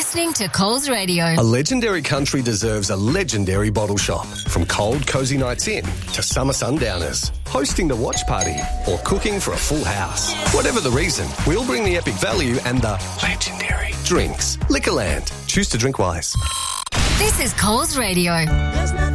listening to Coles Radio. A legendary country deserves a legendary bottle shop. From cold, cosy nights in to summer sundowners, hosting the watch party or cooking for a full house. Whatever the reason, we'll bring the epic value and the legendary drinks. Liquorland. Choose to drink wise. This is Coles Radio.